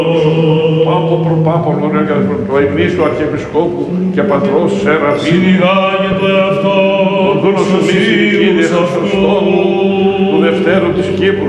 Πάπο προπάπων του Αιμνίστου Αρχιεπισκόπου και Πατρός Σεραφείμ, συνηγάγεται αυτό τον δούλο του Μισή Κύριε Χριστός, του Δευτέρου της Κύπρου,